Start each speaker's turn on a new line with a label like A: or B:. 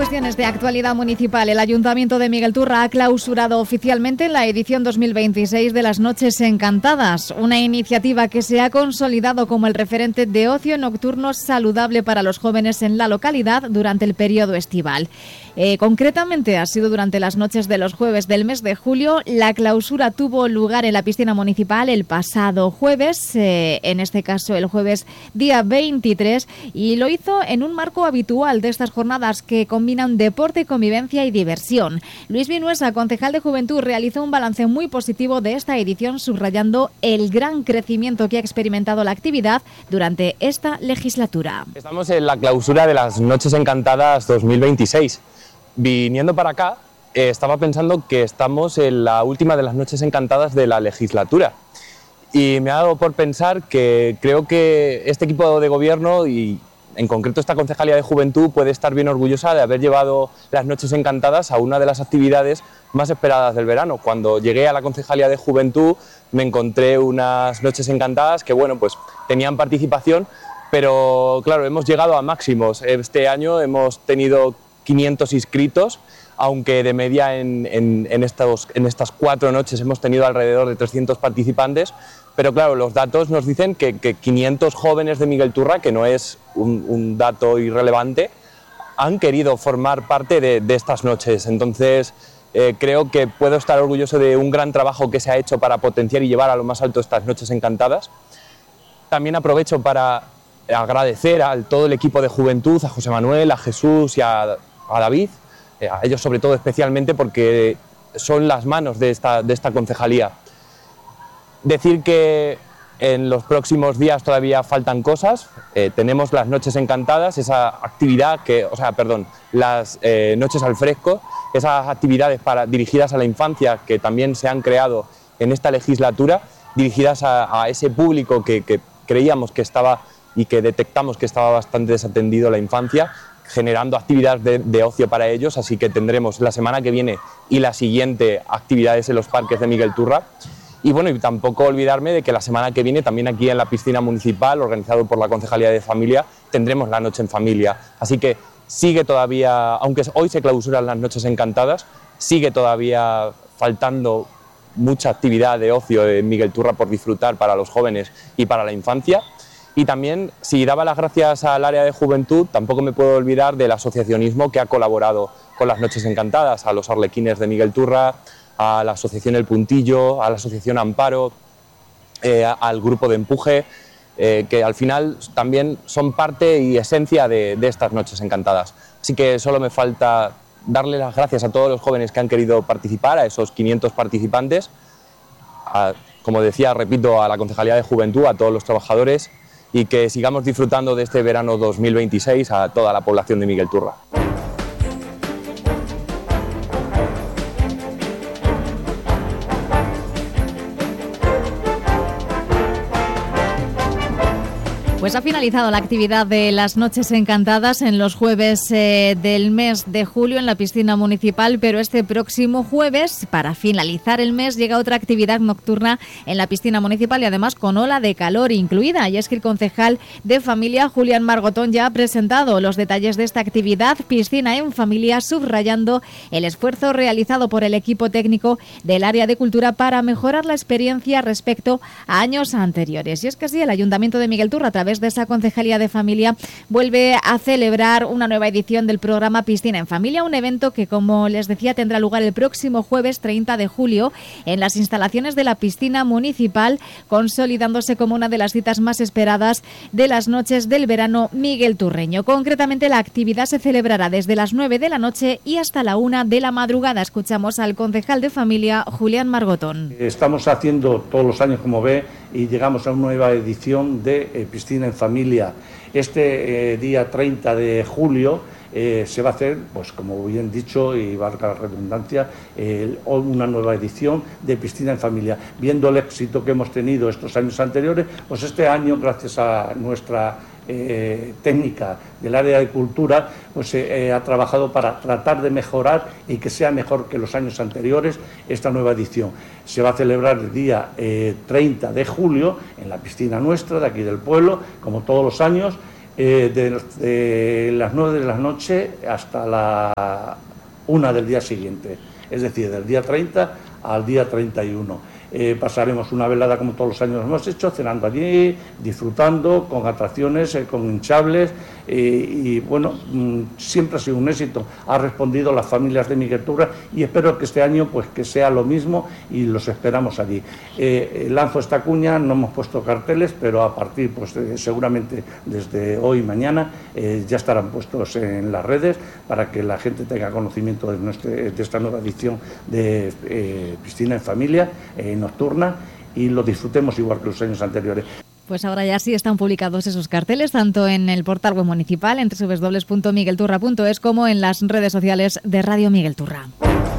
A: cuestiones de actualidad municipal. El Ayuntamiento de Miguelturra ha clausurado oficialmente la edición 2026 de las Noches Encantadas, una iniciativa que se ha consolidado como el referente de ocio nocturno saludable para los jóvenes en la localidad durante el periodo estival. Concretamente ha sido durante las noches de los jueves del mes de julio. La clausura tuvo lugar en la piscina municipal el pasado jueves, en este caso el jueves día 23, y lo hizo en un marco habitual de estas jornadas que combinan deporte, convivencia y diversión. Luis Vinuesa, concejal de Juventud, realizó un balance muy positivo de esta edición, subrayando el gran crecimiento que ha experimentado la actividad durante esta legislatura.
B: Estamos en la clausura de las Noches Encantadas 2026. Viniendo para acá, estaba pensando que estamos en la última de las Noches Encantadas de la legislatura. Y me ha dado por pensar que creo que este equipo de gobierno y en concreto esta Concejalía de Juventud puede estar bien orgullosa de haber llevado las Noches Encantadas a una de las actividades más esperadas del verano. Cuando llegué a la Concejalía de Juventud me encontré unas Noches Encantadas que, bueno, pues tenían participación, pero claro, hemos llegado a máximos. Este año hemos tenido 500 inscritos, aunque de media en estas 4 noches hemos tenido alrededor de 300 participantes, pero claro, los datos nos dicen que 500 jóvenes de Miguelturra, que no es un dato irrelevante, han querido formar parte de estas noches. Entonces creo que puedo estar orgulloso de un gran trabajo que se ha hecho para potenciar y llevar a lo más alto estas Noches Encantadas. También aprovecho para agradecer a todo el equipo de Juventud, a José Manuel, a Jesús y a David, a ellos sobre todo especialmente porque son las manos de esta concejalía. Decir que en los próximos días todavía faltan cosas. Tenemos las Noches Encantadas, esa actividad las Noches al Fresco, esas actividades dirigidas a la infancia que también se han creado en esta legislatura, dirigidas a ese público que creíamos que estaba y que detectamos que estaba bastante desatendido la infancia, generando actividades de ocio para ellos. Así que tendremos la semana que viene y la siguiente actividades en los parques de Miguelturra. Y bueno, y tampoco olvidarme de que la semana que viene también aquí en la piscina municipal, organizado por la Concejalía de Familia, tendremos la Noche en Familia. Así que sigue todavía, aunque hoy se clausuran las Noches Encantadas, sigue todavía faltando mucha actividad de ocio en Miguelturra por disfrutar para los jóvenes y para la infancia. Y también, si daba las gracias al área de juventud, tampoco me puedo olvidar del asociacionismo que ha colaborado con las Noches Encantadas, a los Arlequines de Miguelturra, a la Asociación El Puntillo, a la Asociación Amparo, al Grupo de Empuje, que al final también son parte y esencia de estas Noches Encantadas. Así que solo me falta darle las gracias a todos los jóvenes que han querido participar, a esos 500 participantes, como decía, repito, a la Concejalía de Juventud, a todos los trabajadores, y que sigamos disfrutando de este verano 2026 a toda la población de Miguelturra.
A: Pues ha finalizado la actividad de las Noches Encantadas en los jueves del mes de julio en la piscina municipal, pero este próximo jueves, para finalizar el mes, llega otra actividad nocturna en la piscina municipal y además con ola de calor incluida. Y es que el concejal de Familia, Julián Margotón, ya ha presentado los detalles de esta actividad, Piscina en Familia, subrayando el esfuerzo realizado por el equipo técnico del área de cultura para mejorar la experiencia respecto a años anteriores. Y es que así el Ayuntamiento de Miguelturra, a través de esa Concejalía de Familia, vuelve a celebrar una nueva edición del programa Piscina en Familia, un evento que, como les decía, tendrá lugar el próximo jueves 30 de julio en las instalaciones de la piscina municipal, consolidándose como una de las citas más esperadas de las noches del verano miguelturreño. Concretamente, la actividad se celebrará desde las 9 de la noche y hasta la 1 de la madrugada. Escuchamos al concejal de Familia, Julián Margotón.
C: Estamos haciendo todos los años, como ve, y llegamos a una nueva edición de Piscina en Familia. Este día 30 de julio se va a hacer, pues como bien dicho, y valga la redundancia, una nueva edición de Piscina en Familia. Viendo el éxito que hemos tenido estos años anteriores, pues este año, gracias a nuestra técnica del área de cultura, pues ha trabajado para tratar de mejorar y que sea mejor que los años anteriores esta nueva edición. Se va a celebrar el día 30 de julio en la piscina nuestra de aquí del pueblo, como todos los años, de las 9 de la noche hasta la 1 del día siguiente, es decir, del día 30 al día 31. Pasaremos una velada como todos los años hemos hecho, cenando allí, disfrutando, con atracciones, con hinchables, y bueno, siempre ha sido un éxito. Ha respondido las familias de Miguel Turra y espero que este año pues que sea lo mismo y los esperamos allí. Lanzo esta cuña, no hemos puesto carteles, pero a partir pues seguramente desde hoy y mañana ya estarán puestos en las redes para que la gente tenga conocimiento de esta nueva edición de Piscina en Familia nocturna y lo disfrutemos igual que los años anteriores.
A: Pues ahora ya sí están publicados esos carteles, tanto en el portal web municipal, en www.miguelturra.es, como en las redes sociales de Radio Miguel Turra.